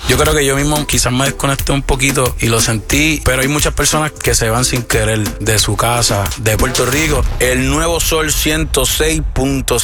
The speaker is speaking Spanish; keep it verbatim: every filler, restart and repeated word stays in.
Yo creo que yo mismo quizás me desconecté un poquito y lo sentí, pero hay muchas personas que se van sin querer de su casa, de Puerto Rico. El Nuevo Sol ciento seis punto